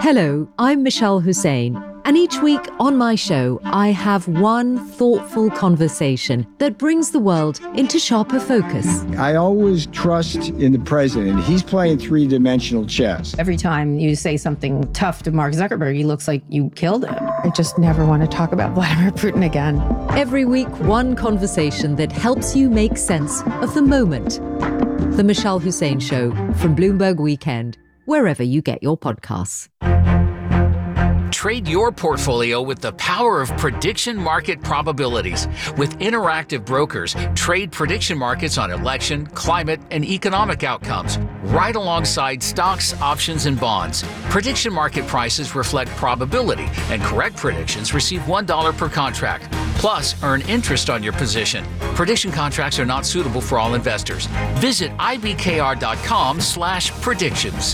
Hello, I'm Michelle Hussein, and each week on my show, I have one thoughtful conversation that brings the world into sharper focus. I always trust in the president. He's playing three-dimensional chess. Every time you say something tough to Mark Zuckerberg, he looks like you killed him. I just never want to talk about Vladimir Putin again. Every week, one conversation that helps you make sense of the moment. The Michelle Hussein Show from Bloomberg Weekend, wherever you get your podcasts. Trade your portfolio with the power of prediction market probabilities. With Interactive Brokers, trade prediction markets on election, climate, and economic outcomes, right alongside stocks, options, and bonds. Prediction market prices reflect probability, and correct predictions receive $1 per contract. Plus, earn interest on your position. Prediction contracts are not suitable for all investors. Visit ibkr.com/predictions.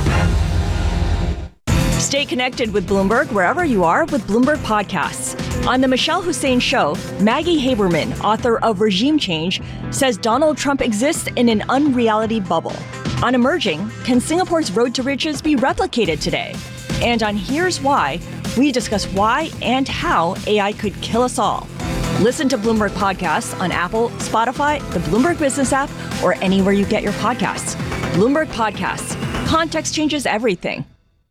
Stay connected with Bloomberg wherever you are with Bloomberg Podcasts. On The Michelle Hussein Show, Maggie Haberman, author of Regime Change, says Donald Trump exists in an unreality bubble. On Emerging, can Singapore's road to riches be replicated today? And on Here's Why, we discuss why and how AI could kill us all. Listen to Bloomberg Podcasts on Apple, Spotify, the Bloomberg Business app, or anywhere you get your podcasts. Bloomberg Podcasts. Context changes everything.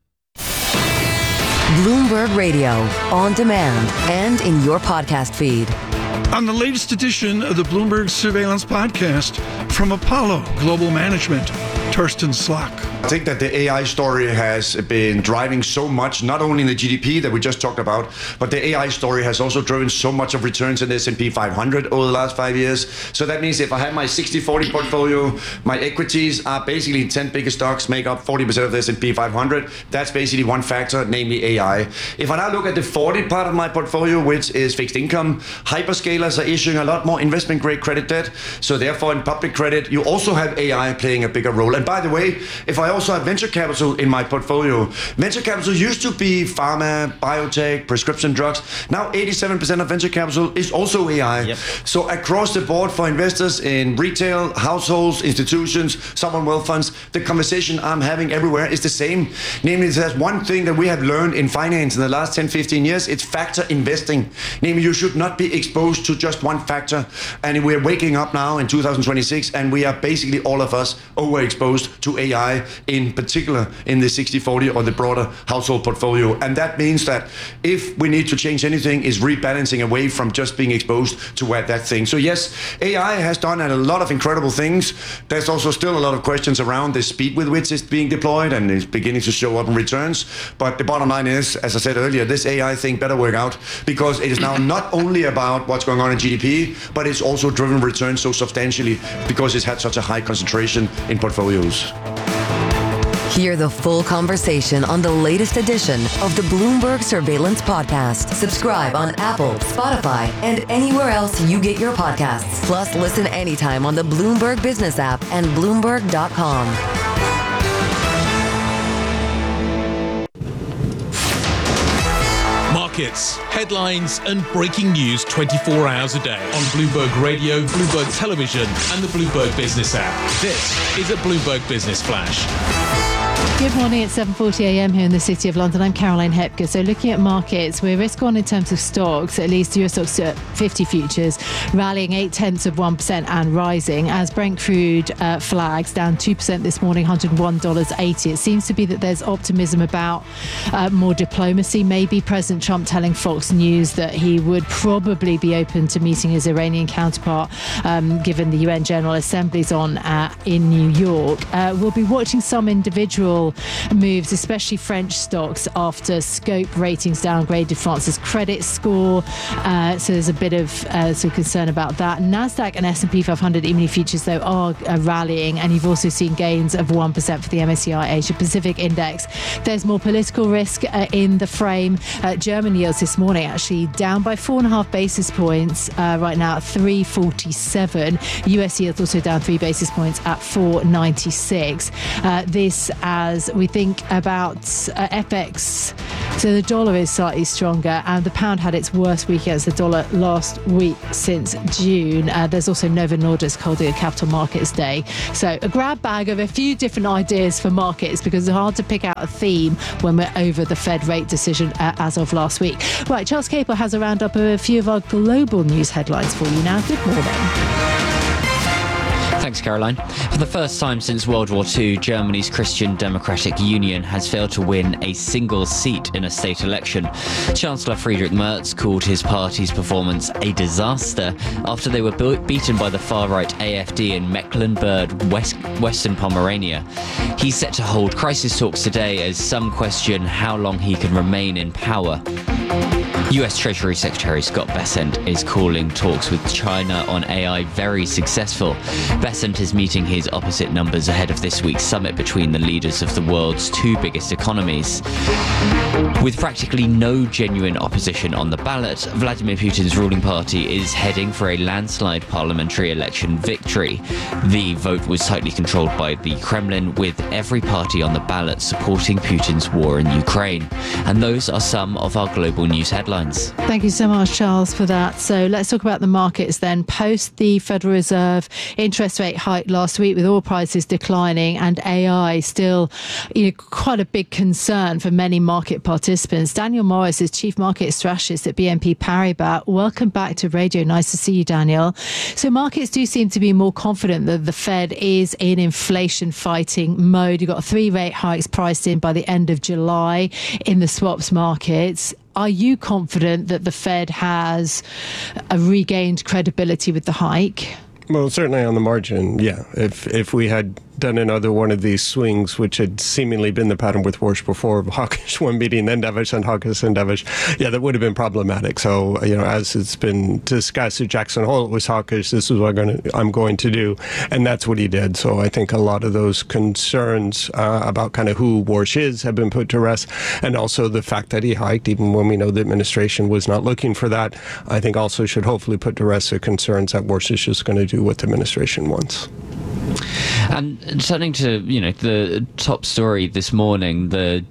Bloomberg Radio, on demand and in your podcast feed. On the latest edition of the Bloomberg Surveillance Podcast from Apollo Global Management, Torsten Slok. I think that the AI story has been driving so much, not only in the GDP that we just talked about, but the AI story has also driven so much of returns in the S&P 500 over the last 5 years. So that means if I have my 60-40 portfolio, my equities are basically 10 biggest stocks make up 40% of the S&P 500. That's basically one factor, namely AI. If I now look at the 40 part of my portfolio, which is fixed income, hyperscalers are issuing a lot more investment grade credit debt. So therefore in public credit, you also have AI playing a bigger role. And by the way, if I also have venture capital in my portfolio. Venture capital used to be pharma, biotech, prescription drugs. Now 87% of venture capital is also AI. Yep. So across the board for investors in retail, households, institutions, sovereign wealth funds, the conversation I'm having everywhere is the same. Namely, there's one thing that we have learned in finance in the last 10, 15 years, it's factor investing. Namely, you should not be exposed to just one factor. And we're waking up now in 2026, and we are basically all of us overexposed to AI, in particular in the 60-40 or the broader household portfolio. And that means that if we need to change anything, is rebalancing away from just being exposed to that thing. So yes, AI has done a lot of incredible things. There's also still a lot of questions around the speed with which it's being deployed and is beginning to show up in returns. But the bottom line is, as I said earlier, this AI thing better work out, because it is now not only about what's going on in GDP, but it's also driven returns so substantially because it's had such a high concentration in portfolios. Hear the full conversation on the latest edition of the Bloomberg Surveillance Podcast. Subscribe on Apple, Spotify, and anywhere else you get your podcasts. Plus, listen anytime on the Bloomberg Business app and Bloomberg.com. Markets, headlines, and breaking news 24 hours a day on Bloomberg Radio, Bloomberg Television, and the Bloomberg Business app. This is a Bloomberg Business Flash. Good morning, it's 7:40 a.m. here in the City of London. I'm Caroline Hepker. So looking at markets, we're risk on in terms of stocks, at least US stocks 50 futures, rallying 0.8% and rising as Brent crude flags down 2% this morning, $101.80. It seems to be that there's optimism about more diplomacy. Maybe President Trump telling Fox News that he would probably be open to meeting his Iranian counterpart, given the UN General Assembly's on in New York. We'll be watching some individual moves, especially French stocks, after Scope ratings downgraded France's credit score. So there's a bit of some concern about that. NASDAQ and S&P 500 E-mini futures, though, are rallying, and you've also seen gains of 1% for the MSCI Asia Pacific Index. There's more political risk in the frame. German yields this morning actually down by 4.5 basis points right now at 347. US yields also down 3 basis points at 496. This as we think about FX So the dollar is slightly stronger, and the pound had its worst week against the dollar last week since June. There's also Novo Nordisk holding a capital markets day. So a grab bag of a few different ideas for markets, because it's hard to pick out a theme when we're over the Fed rate decision as of last week. Right, Charles Capel has a roundup of a few of our global news headlines for you now. Good morning. Thanks, Caroline. For the first time since World War II, Germany's Christian Democratic Union has failed to win a single seat in a state election. Chancellor Friedrich Merz called his party's performance a disaster after they were beaten by the far-right AfD in Mecklenburg, Western Pomerania. He's set to hold crisis talks today as some question how long he can remain in power. US Treasury Secretary Scott Bessent is calling talks with China on AI very successful. Bessent is meeting his opposite numbers ahead of this week's summit between the leaders of the world's two biggest economies. With practically no genuine opposition on the ballot, Vladimir Putin's ruling party is heading for a landslide parliamentary election victory. The vote was tightly controlled by the Kremlin, with every party on the ballot supporting Putin's war in Ukraine. And those are some of our global news headlines. Thank you so much, Charles, for that. So let's talk about the markets then. Post the Federal Reserve interest rate hike last week, with oil prices declining and AI still quite a big concern for many market participants. Daniel Morris is Chief Market Strategist at BNP Paribas. Welcome back to radio. Nice to see you, Daniel. So markets do seem to be more confident that the Fed is in inflation fighting mode. You've got 3 rate hikes priced in by the end of July in the swaps markets. Are you confident that the Fed has regained credibility with the hike? Well, certainly on the margin, yeah. If we had done another one of these swings, which had seemingly been the pattern with Warsh before, hawkish one meeting, then dovish, and hawkish and dovish, yeah, that would have been problematic. So, as it's been discussed at Jackson Hole, it was hawkish, this is what I'm going to do, and that's what he did. So I think a lot of those concerns about kind of who Warsh is have been put to rest, and also the fact that he hiked, even when we know the administration was not looking for that, I think also should hopefully put to rest the concerns that Warsh is just going to do what the administration wants. And turning to, the top story this morning, the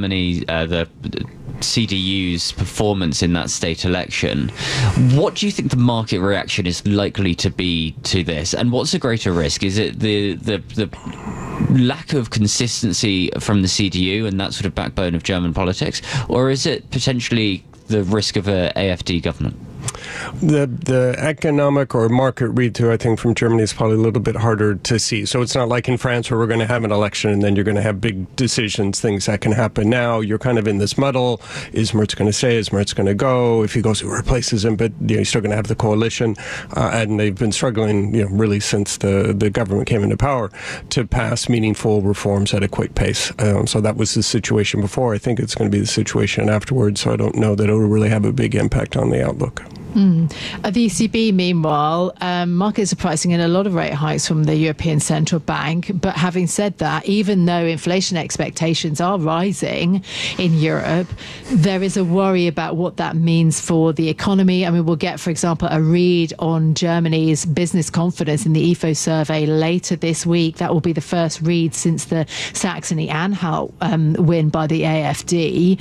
CDU's performance in that state election. What do you think the market reaction is likely to be to this? And what's a greater risk? Is it the lack of consistency from the CDU and that sort of backbone of German politics? Or is it potentially the risk of a AfD government? The economic or market read-through, I think, from Germany is probably a little bit harder to see. So it's not like in France where we're going to have an election and then you're going to have big decisions, things that can happen now. You're kind of in this muddle. Is Merz going to stay? Is Merz going to go? If he goes, who replaces him? But you're still going to have the coalition. And they've been struggling, really since the government came into power to pass meaningful reforms at a quick pace. So that was the situation before. I think it's going to be the situation afterwards. So I don't know that it will really have a big impact on the outlook. At the ECB, meanwhile, markets are pricing in a lot of rate hikes from the European Central Bank. But having said that, even though inflation expectations are rising in Europe, there is a worry about what that means for the economy. I mean, we'll get, for example, a read on Germany's business confidence in the Ifo survey later this week. That will be the first read since the Saxony-Anhalt win by the AfD.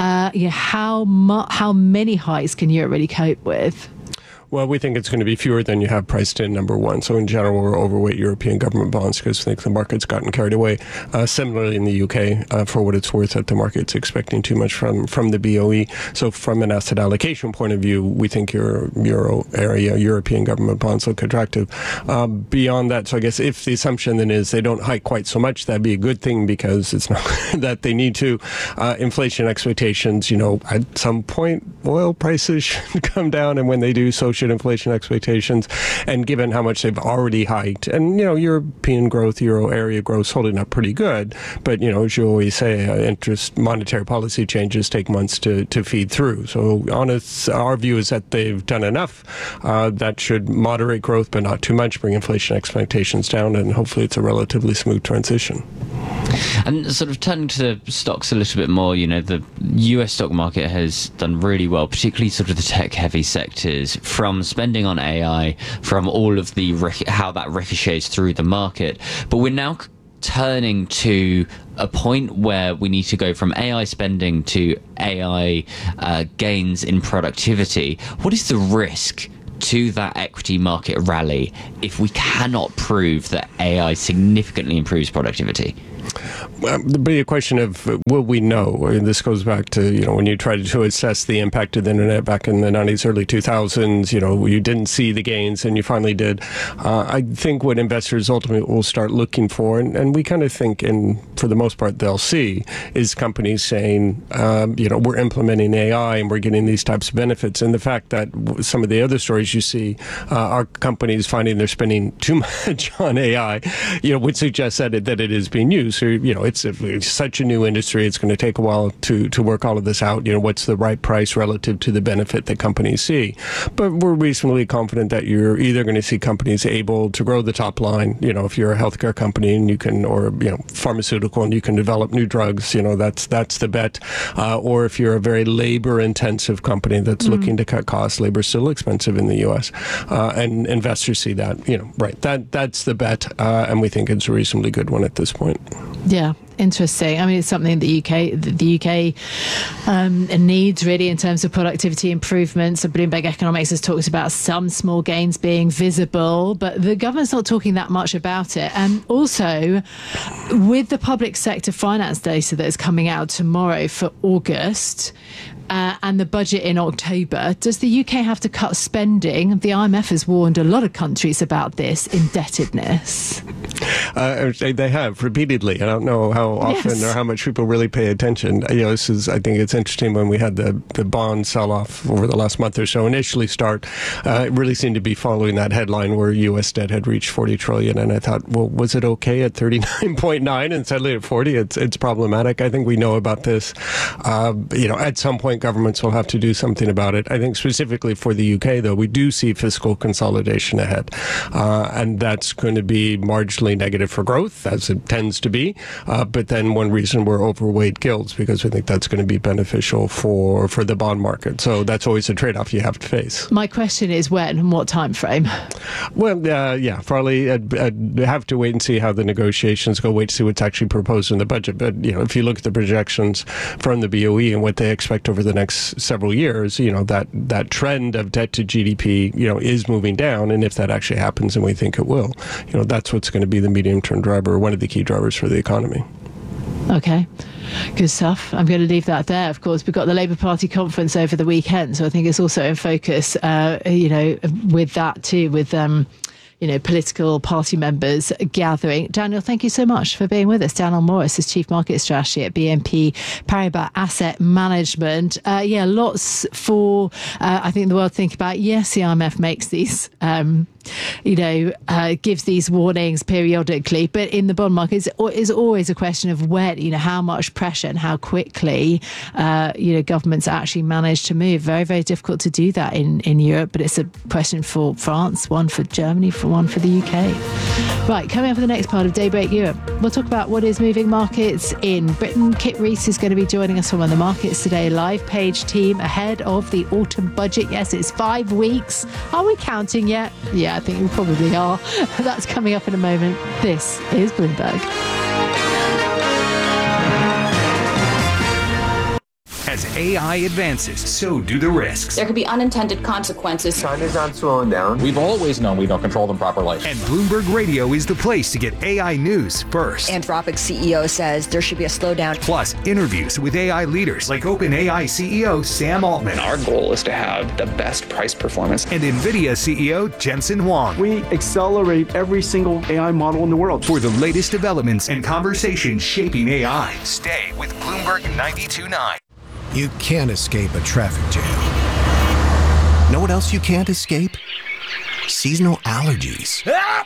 How many hikes can Europe really cope with? Well, we think it's going to be fewer than you have priced in, number one. So in general, we're overweight European government bonds because I think the market's gotten carried away. Similarly in the UK, for what it's worth, that the market's expecting too much from the BOE. So from an asset allocation point of view, we think your Euro area, European government bonds look attractive. Beyond that, so I guess if the assumption then is they don't hike quite so much, that'd be a good thing because it's not that they need to. Inflation expectations, at some point, oil prices should come down, and when they do, so should inflation expectations. And given how much they've already hiked, and European growth, Euro area growth holding up pretty good, but as you always say, monetary policy changes take months to feed through. So our view is that they've done enough that should moderate growth, but not too much, bring inflation expectations down, and hopefully it's a relatively smooth transition. And sort of turning to stocks a little bit more, the US stock market has done really well, particularly sort of the tech-heavy sectors, from spending on AI, from all of the how that ricochets through the market. But we're now turning to a point where we need to go from AI spending to AI gains in productivity, what is the risk to that equity market rally if we cannot prove that AI significantly improves productivity? There'd be a question of will we know? And this goes back to, when you try to assess the impact of the internet back in the 90s, early 2000s, you didn't see the gains and you finally did. I think what investors ultimately will start looking for, and we kind of think, and for the most part they'll see, is companies saying, we're implementing AI and we're getting these types of benefits. And the fact that some of the other stories you see are companies finding they're spending too much on AI, would suggest that it is being used. So, it's such a new industry. It's going to take a while to work all of this out. What's the right price relative to the benefit that companies see? But we're reasonably confident that you're either going to see companies able to grow the top line. If you're a healthcare company and you can, or pharmaceutical and you can develop new drugs, that's the bet. Or if you're a very labor-intensive company that's looking to cut costs, labor's still expensive in the U.S. And investors see that. That's the bet, and we think it's a reasonably good one at this point. Yeah, interesting. I mean, it's something the UK needs really in terms of productivity improvements. So Bloomberg Economics has talked about some small gains being visible, but the government's not talking that much about it. And also, with the public sector finance data that is coming out tomorrow for August, and the budget in October, does the UK have to cut spending? The IMF has warned a lot of countries about this indebtedness. They have repeatedly. I don't know how often or how much people really pay attention. I think it's interesting when we had the bond sell-off over the last month or so initially start. It really seemed to be following that headline where U.S. debt had reached 40 trillion. And I thought, well, was it okay at 39.9 and suddenly at 40? It's problematic. I think we know about this. At some point, governments will have to do something about it. I think specifically for the UK, though, we do see fiscal consolidation ahead. And that's going to be marginally negative for growth, as it tends to be. But then one reason we're overweight gilts, because we think that's going to be beneficial for the bond market. So that's always a trade-off you have to face. My question is when and what time frame? Well, probably I'd have to wait and see how the negotiations go, wait to see what's actually proposed in the budget. But, if you look at the projections from the BOE and what they expect over the next several years, that trend of debt to GDP, is moving down. And if that actually happens, and we think it will, that's what's going to be the medium-term driver, one of the key drivers for the economy. Okay, good stuff. I'm going to leave that there. Of course, we've got the Labour Party conference over the weekend, so I think it's also in focus, with that too, with political party members gathering. Daniel, thank you so much for being with us. Daniel Morris is Chief Market Strategy at BNP Paribas Asset Management. Lots for, I think, the world to think about. Yes, the IMF makes these gives these warnings periodically, but in the bond market is always a question of when, how much pressure and how quickly, governments actually manage to move. Very, very difficult to do that in Europe, but it's a question for France, one for Germany, one for the UK. Right, coming up for the next part of Daybreak Europe, we'll talk about what is moving markets in Britain. Kit Rees is going to be joining us from On the Markets Today live page team ahead of the autumn budget. Yes, it's 5 weeks. Are we counting yet? Yeah, I think we probably are. That's coming up in a moment. This is Bloomberg. As AI advances, so do the risks. There could be unintended consequences. China's not slowing down. We've always known we don't control them properly. And Bloomberg Radio is the place to get AI news first. Anthropic CEO says there should be a slowdown. Plus, interviews with AI leaders like OpenAI CEO Sam Altman. Our goal is to have the best price performance. And NVIDIA CEO Jensen Huang. We accelerate every single AI model in the world. For the latest developments and conversations shaping AI, stay with Bloomberg 92.9. You can't escape a traffic jam. Know what else you can't escape? Seasonal allergies.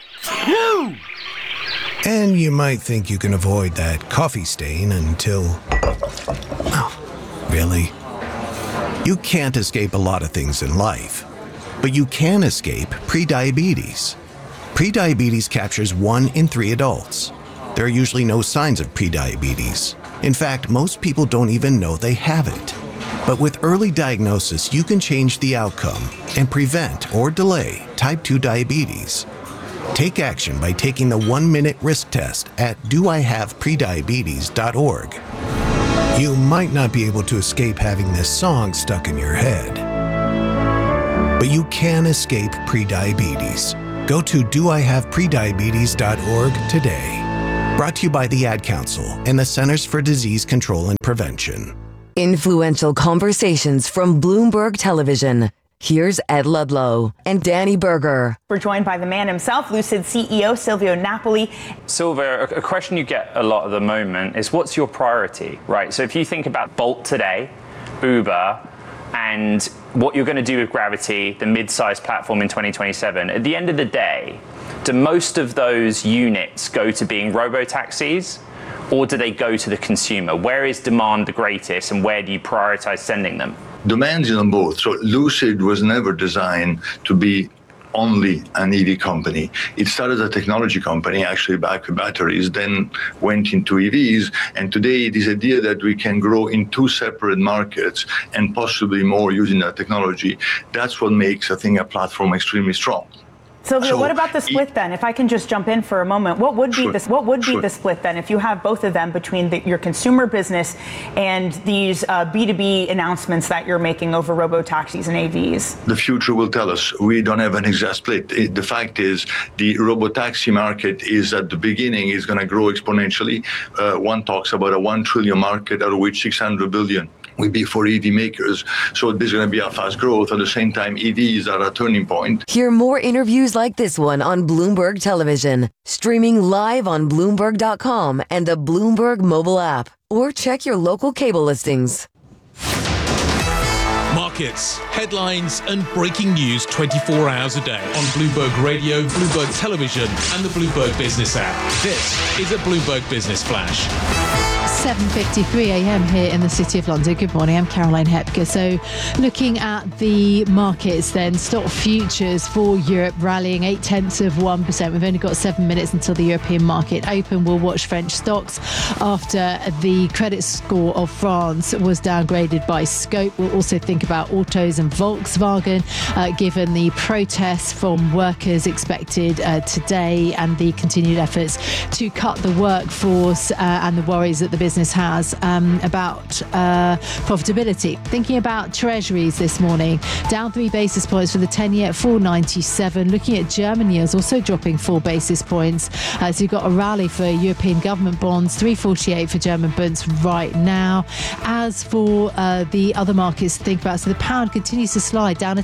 And you might think you can avoid that coffee stain until... Oh, really? You can't escape a lot of things in life, but you can escape prediabetes. Prediabetes captures 1 in 3 adults. There are usually no signs of prediabetes. In fact, most people don't even know they have it. But with early diagnosis, you can change the outcome and prevent or delay type 2 diabetes. Take action by taking the 1-minute risk test at doihaveprediabetes.org. You might not be able to escape having this song stuck in your head, but you can escape prediabetes. Go to doihaveprediabetes.org today. Brought to you by the Ad Council and the Centers for Disease Control and Prevention. Influential conversations from Bloomberg Television. Here's Ed Ludlow and Danny Berger. We're joined by the man himself, Lucid CEO Silvio Napoli. Silvio, a question you get a lot at the moment is what's your priority, right? So if you think about Bolt today, Uber, and what you're going to do with Gravity, the mid-sized platform in 2027, at the end of the day, do most of those units go to being robo-taxis, or do they go to the consumer? Where is demand the greatest, and where do you prioritize sending them? Demand is on both. So Lucid was never designed to be only an EV company. It started as a technology company, actually back with batteries, then went into EVs. And today, this idea that we can grow in two separate markets and possibly more using that technology, that's what makes, I think, a platform extremely strong. Silvio, what about the split then? If I can just jump in for a moment, what would be the split then if you have both of them between your consumer business and these B2B announcements that you're making over robo-taxis and AVs? The future will tell us. We don't have an exact split. The fact is the robo-taxi market is at the beginning is going to grow exponentially. One talks about a 1 trillion market, out of which 600 billion will be for EV makers. So there's going to be a fast growth. At the same time, EVs are a turning point. Hear more interviews like this one on Bloomberg Television, streaming live on Bloomberg.com and the Bloomberg mobile app, or check your local cable listings. Markets, headlines, and breaking news 24 hours a day on Bloomberg Radio, Bloomberg Television, and the Bloomberg Business app. This is a Bloomberg Business Flash. 7:53 a.m. here in the City of London. Good morning, I'm Caroline Hepker. So looking at the markets then, stock futures for Europe rallying 0.8%. We've only got 7 minutes until the European market open. We'll watch French stocks after the credit score of France was downgraded by Scope. We'll also think about autos and Volkswagen, given the protests from workers expected today and the continued efforts to cut the workforce and the worries that the business has about profitability. Thinking about treasuries this morning, down 3 basis points for the 10-year at 4.97. Looking at German yields, also dropping 4 basis points. So you've got a rally for European government bonds, 3.48 for German bonds right now. As for the other markets to think about, so the pound continues to slide down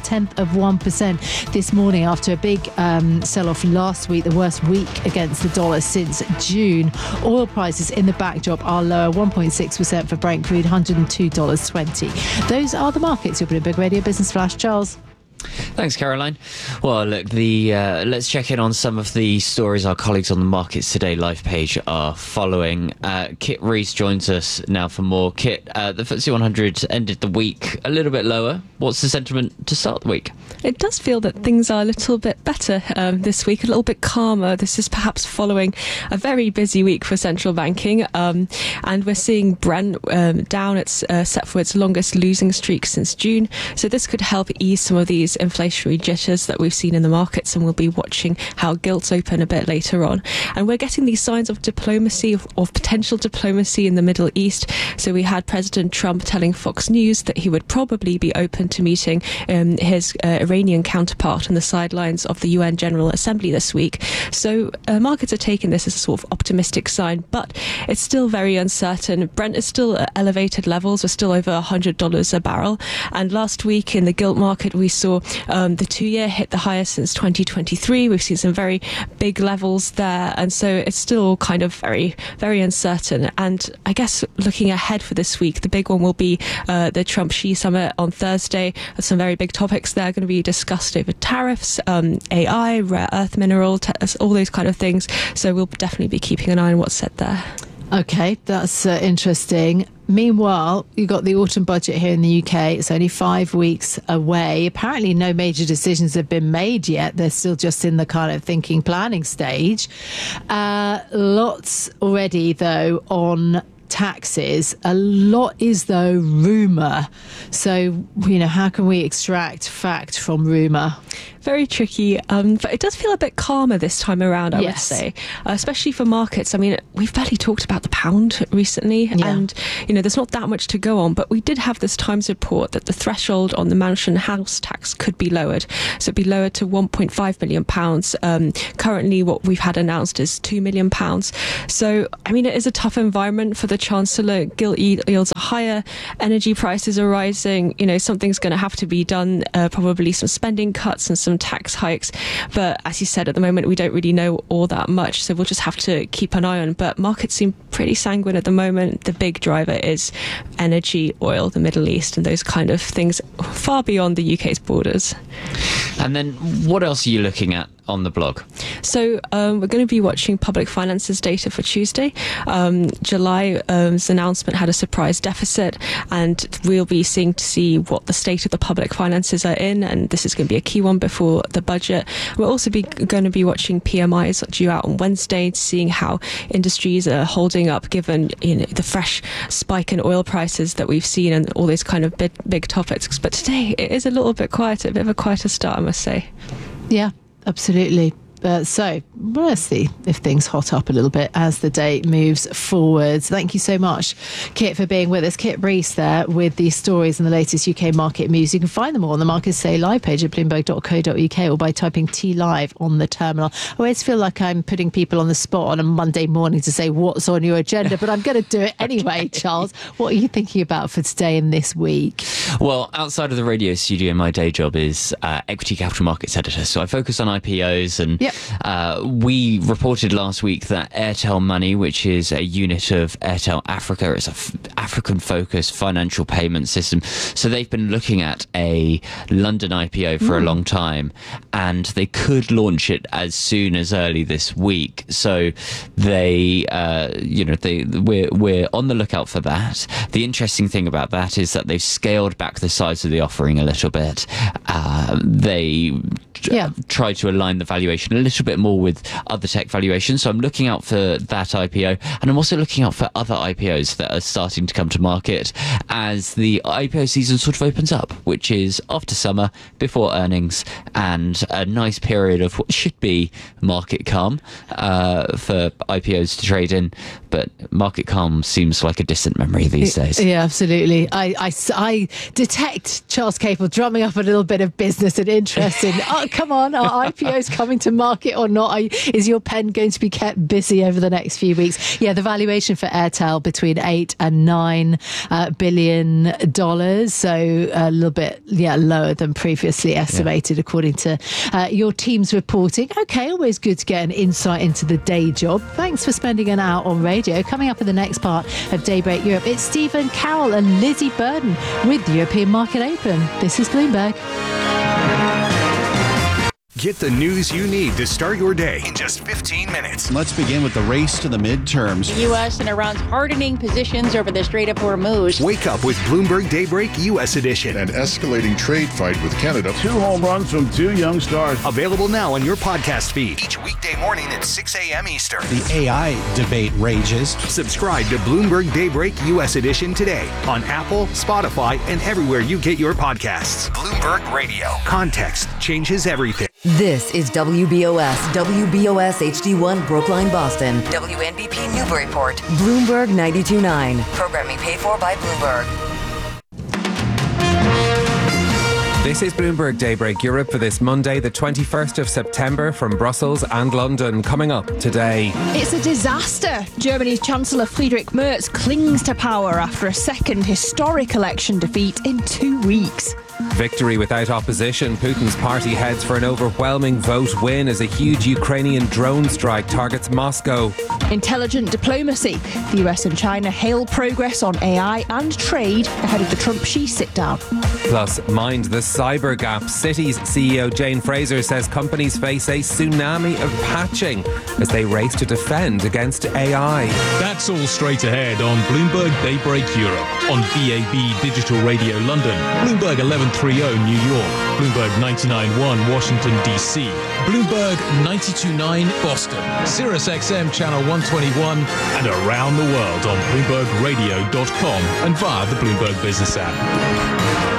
0.1% this morning after a big sell-off last week, the worst week against the dollar since June. Oil prices in the backdrop are lower, 1.6% for Brent crude, $102.20. Those are the markets. Your Bloomberg Radio Business Flash. Charles. Thanks, Caroline. Well, look, let's check in on some of the stories our colleagues on the Markets Today live page are following. Kit Rees joins us now for more. Kit, the FTSE 100 ended the week a little bit lower. What's the sentiment to start the week? It does feel that things are a little bit better this week, a little bit calmer. This is perhaps following a very busy week for central banking. And we're seeing Brent down. It's set for its longest losing streak since June. So this could help ease some of these inflationary jitters that we've seen in the markets, and we'll be watching how gilts open a bit later on. And we're getting these signs of diplomacy, of potential diplomacy in the Middle East. So we had President Trump telling Fox News that he would probably be open to meeting his Iranian counterpart on the sidelines of the UN General Assembly this week. So markets are taking this as a sort of optimistic sign, but it's still very uncertain. Brent is still at elevated levels. We're still over $100 a barrel. And last week in the gilt market, we saw the 2-year hit the highest since 2023. We've seen some very big levels there. And so it's still kind of very, very uncertain. And I guess looking ahead for this week, the big one will be the Trump-Xi summit on Thursday. There's some very big topics there going to be discussed over tariffs, AI, rare earth mineral, all those kind of things. So we'll definitely be keeping an eye on what's said there. Okay, that's interesting. Meanwhile, you've got the autumn budget here in the UK. It's only 5 weeks away. Apparently no major decisions have been made yet. They're still just in the kind of thinking, planning stage. Lots already, though, on taxes. A lot is, though, rumour. So, how can we extract fact from rumour? Very tricky, but it does feel a bit calmer this time around, I would say, especially for markets. I mean, we've barely talked about the pound recently, and there's not that much to go on, but we did have this Times report that the threshold on the mansion house tax could be lowered, so it'd be lowered to £1.5 million. Currently what we've had announced is £2 million. So I mean, it is a tough environment for the Chancellor. Gilt yields are higher, energy prices are rising, something's going to have to be done, probably some spending cuts and some tax hikes, but as you said, at the moment we don't really know all that much, so we'll just have to keep an eye on. But markets seem pretty sanguine at the moment. The big driver is energy, oil, the Middle East, and those kind of things far beyond the UK's borders. And then what else are you looking at on the blog? So we're going to be watching public finances data for Tuesday. July's announcement had a surprise deficit, and we'll be seeing to see what the state of the public finances are in, and this is going to be a key one before the budget. We'll also be going to be watching PMIs due out on Wednesday, seeing how industries are holding up given the fresh spike in oil prices that we've seen and all these kind of big topics. But today it is a little bit quieter, a bit of a quieter start, I must say. Yeah, absolutely. So let's see if things hot up a little bit as the day moves forwards. Thank you so much, Kit, for being with us. Kit Rees there with the stories and the latest UK market news. You can find them all on the Markets Today live page at bloomberg.co.uk or by typing T Live on the terminal. I always feel like I'm putting people on the spot on a Monday morning to say what's on your agenda, but I'm going to do it anyway. Charles, what are you thinking about for today and this week? Well, outside of the radio studio, my day job is equity capital markets editor. So I focus on IPOs and we reported last week that Airtel Money, which is a unit of Airtel Africa, it's an African-focused financial payment system. So they've been looking at a London IPO for a long time, and they could launch it as soon as early this week. So we're on the lookout for that. The interesting thing about that is that they've scaled back the size of the offering a little bit. They tried to align the valuation a little bit more with other tech valuations. So I'm looking out for that IPO, and I'm also looking out for other IPOs that are starting to come to market as the IPO season sort of opens up, which is after summer, before earnings, and a nice period of what should be market calm for IPOs to trade in. But market calm seems like a distant memory these days. Yeah, absolutely. I detect Charles Capel drumming up a little bit of business and interest in, come on, are IPOs coming to market or not? Is your pen going to be kept busy over the next few weeks? Yeah, the valuation for Airtel between $8 and $9 billion. So a little bit lower than previously estimated, according to your team's reporting. Okay, always good to get an insight into the day job. Thanks for spending an hour on radio. Coming up in the next part of Daybreak Europe, it's Stephen Carroll and Lizzie Burden with the European Market Open. This is Bloomberg. Get the news you need to start your day in just 15 minutes. Let's begin with the race to the midterms. The U.S. and Iran's hardening positions over the Strait of Hormuz. Wake up with Bloomberg Daybreak U.S. edition. An escalating trade fight with Canada. 2 home runs from 2 young stars. Available now on your podcast feed. Each weekday morning at 6 a.m. Eastern. The AI debate rages. Subscribe to Bloomberg Daybreak U.S. edition today on Apple, Spotify, and everywhere you get your podcasts. Bloomberg Radio. Context changes everything. This is WBOS HD1 Brookline, Boston. WNBP Newburyport. Bloomberg 92.9. Programming paid for by Bloomberg. This is Bloomberg Daybreak Europe for this Monday, the 21st of September, from Brussels and London. Coming up today. It's a disaster. Germany's Chancellor Friedrich Merz clings to power after a second historic election defeat in 2 weeks. Victory without opposition. Putin's party heads for an overwhelming vote win as a huge Ukrainian drone strike targets Moscow. Intelligent diplomacy. The US and China hail progress on AI and trade ahead of the Trump-Xi sit-down. Plus, mind the cyber gap. Citi's CEO Jane Fraser says companies face a tsunami of patching as they race to defend against AI. That's all straight ahead on Bloomberg Daybreak Europe, on DAB Digital Radio London, Bloomberg 1130 New York, Bloomberg 99.1 Washington, D.C., Bloomberg 92.9 Boston, Sirius XM Channel 121, and around the world on BloombergRadio.com and via the Bloomberg Business app.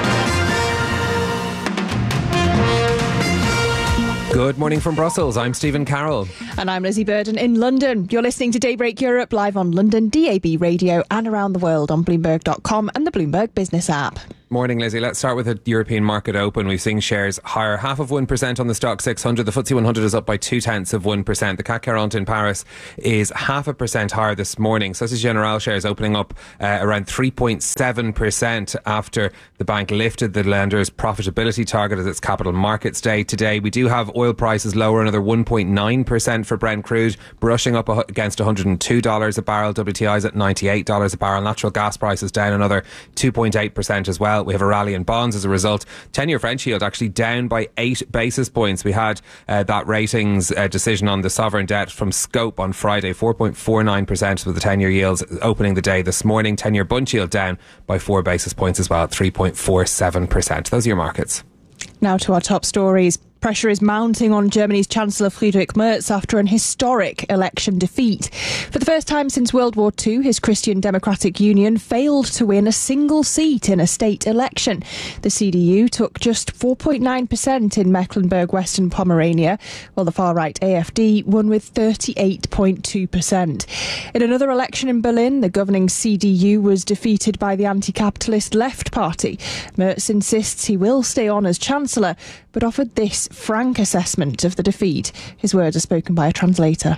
Good morning from Brussels. I'm Stephen Carroll. And I'm Lizzie Burden in London. You're listening to Daybreak Europe live on London DAB radio and around the world on Bloomberg.com and the Bloomberg Business app. Morning, Lizzie. Let's start with the European market open. We've seen shares higher 0.5% on the Stock 600. The FTSE 100 is up by 0.2%. The CAC 40 in Paris is 0.5% higher this morning. Société Générale shares opening up around 3.7% after the bank lifted the lender's profitability target at its Capital Markets Day today. We do have oil prices lower, another 1.9% for Brent crude, brushing up against $102 a barrel. WTI's at $98 a barrel. Natural gas prices down another 2.8% as well. We have a rally in bonds as a result. 10-year French yield actually down by 8 basis points. We had that ratings decision on the sovereign debt from Scope on Friday. 4.49% with the 10-year yields opening the day this morning. 10-year Bund yield down by 4 basis points as well at 3.47%. Those are your markets. Now to our top stories. Pressure is mounting on Germany's Chancellor Friedrich Merz after an historic election defeat. For the first time since World War II, his Christian Democratic Union failed to win a single seat in a state election. The CDU took just 4.9% in Mecklenburg-Western Pomerania, while the far-right AfD won with 38.2%. In another election in Berlin, the governing CDU was defeated by the anti-capitalist Left Party. Merz insists he will stay on as Chancellor, but offered this frank assessment of the defeat. His words are spoken by a translator.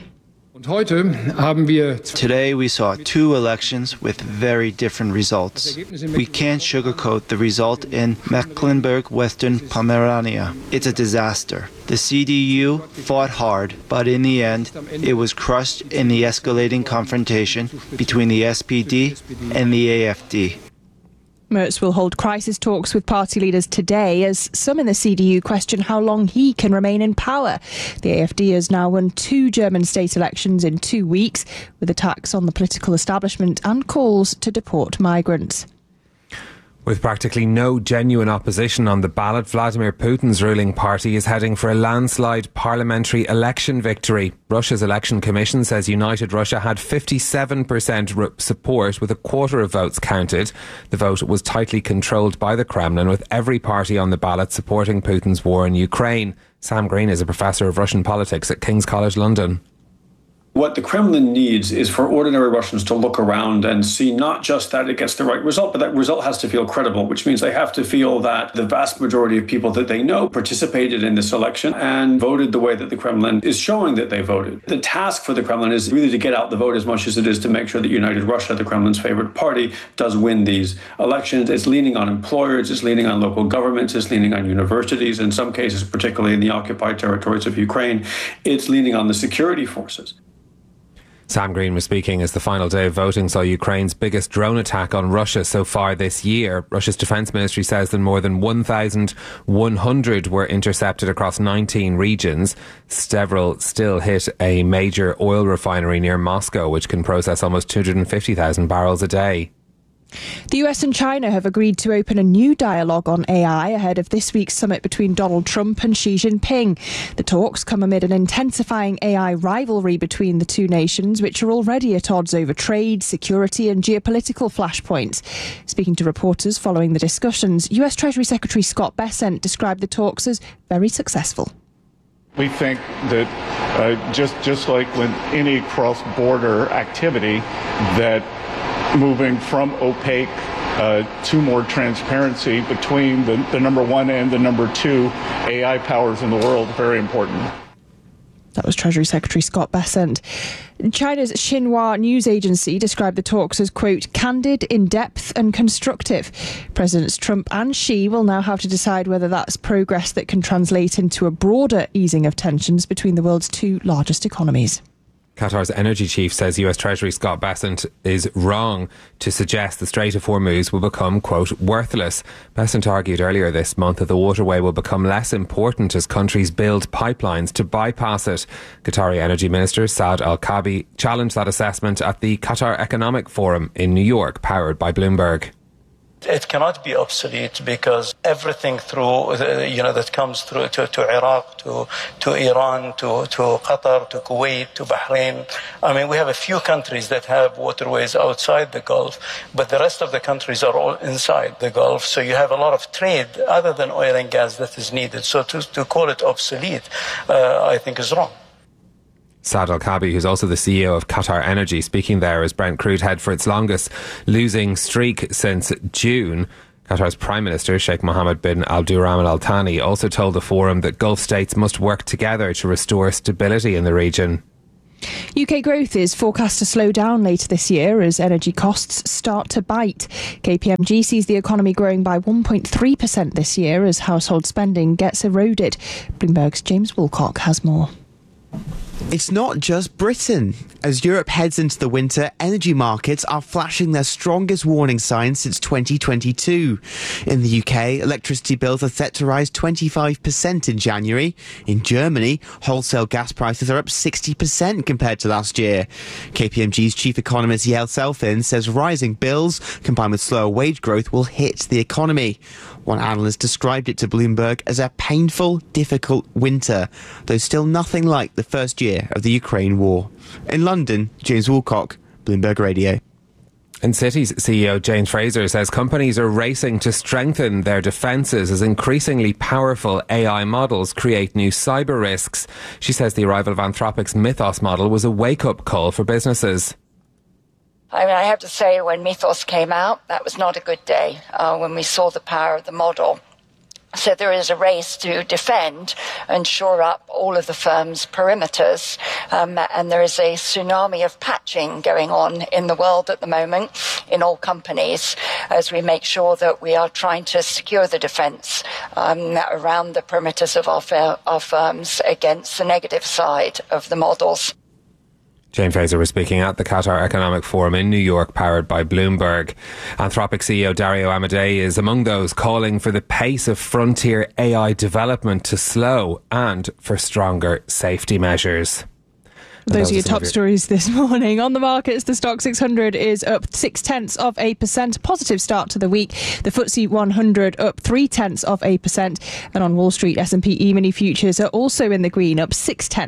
Today we saw 2 elections with very different results. We can't sugarcoat the result in Mecklenburg-Western Pomerania. It's a disaster. The CDU fought hard, but in the end, it was crushed in the escalating confrontation between the SPD and the AfD. Merz will hold crisis talks with party leaders today as some in the CDU question how long he can remain in power. The AfD has now won 2 German state elections in 2 weeks, with attacks on the political establishment and calls to deport migrants. With practically no genuine opposition on the ballot, Vladimir Putin's ruling party is heading for a landslide parliamentary election victory. Russia's election commission says United Russia had 57% support, with a quarter of votes counted. The vote was tightly controlled by the Kremlin, with every party on the ballot supporting Putin's war in Ukraine. Sam Green is a professor of Russian politics at King's College London. What the Kremlin needs is for ordinary Russians to look around and see not just that it gets the right result, but that result has to feel credible, which means they have to feel that the vast majority of people that they know participated in this election and voted the way that the Kremlin is showing that they voted. The task for the Kremlin is really to get out the vote as much as it is to make sure that United Russia, the Kremlin's favorite party, does win these elections. It's leaning on employers, it's leaning on local governments, it's leaning on universities, in some cases, particularly in the occupied territories of Ukraine, it's leaning on the security forces. Sam Green was speaking as the final day of voting saw Ukraine's biggest drone attack on Russia so far this year. Russia's defence ministry says that more than 1,100 were intercepted across 19 regions. Several still hit a major oil refinery near Moscow, which can process almost 250,000 barrels a day. The US and China have agreed to open a new dialogue on AI ahead of this week's summit between Donald Trump and Xi Jinping. The talks come amid an intensifying AI rivalry between the two nations, which are already at odds over trade, security and geopolitical flashpoints. Speaking to reporters following the discussions, US Treasury Secretary Scott Bessent described the talks as very successful. We think that just like with any cross-border activity, that moving from opaque to more transparency between the number one and the number two AI powers in the world, very important. That was Treasury Secretary Scott Bessent. China's Xinhua news agency described the talks as, quote, candid, in-depth and constructive. Presidents Trump and Xi will now have to decide whether that's progress that can translate into a broader easing of tensions between the world's two largest economies. Qatar's energy chief says US Treasury Scott Bessent is wrong to suggest the Strait of Hormuz will become, quote, worthless. Bessent argued earlier this month that the waterway will become less important as countries build pipelines to bypass it. Qatari Energy Minister Saad Al-Kaabi challenged that assessment at the Qatar Economic Forum in New York, powered by Bloomberg. it cannot be obsolete because everything through, that comes through to Iraq, to Iran, to Qatar, to Kuwait, to Bahrain. I mean, we have a few countries that have waterways outside the Gulf, but the rest of the countries are all inside the Gulf. So you have a lot of trade other than oil and gas that is needed. So to call it obsolete, I think is wrong. Saad Al-Kaabi, who's also the CEO of Qatar Energy, speaking there as Brent Crude head for its longest losing streak since June. Qatar's Prime Minister, Sheikh Mohammed bin Abdulrahman Al Thani, also told the forum that Gulf states must work together to restore stability in the region. UK growth is forecast to slow down later this year as energy costs start to bite. KPMG sees the economy growing by 1.3% this year as household spending gets eroded. Bloomberg's James Woolcock has more. It's not just Britain. As Europe heads into the winter, energy markets are flashing their strongest warning signs since 2022. In the UK, electricity bills are set to rise 25% in January. In Germany, wholesale gas prices are up 60% compared to last year. KPMG's chief economist Yael Selfin says rising bills combined with slower wage growth will hit the economy. One analyst described it to Bloomberg as a painful, difficult winter, though still nothing like the first year of the Ukraine war. In London, James Woolcock, Bloomberg Radio. And Citi's CEO Jane Fraser says companies are racing to strengthen their defences as increasingly powerful AI models create new cyber risks. She says the arrival of Anthropic's Mythos model was a wake-up call for businesses. I mean, I have to say, when Mythos came out, that was not a good day when we saw the power of the model. So there is a race to defend and shore up all of the firm's perimeters. And there is a tsunami of patching going on in the world at the moment in all companies as we make sure that we are trying to secure the defence around the perimeters of our firms against the negative side of the models. Jane Fraser was speaking at the Qatar Economic Forum in New York, powered by Bloomberg. Anthropic CEO Dario Amodei is among those calling for the pace of frontier AI development to slow and for stronger safety measures. Those are your top stories this morning. On the markets, the Stock 600 is up 0.6%, positive start to the week. The FTSE 100 up 0.3%. And on Wall Street, S&P E-mini futures are also in the green, up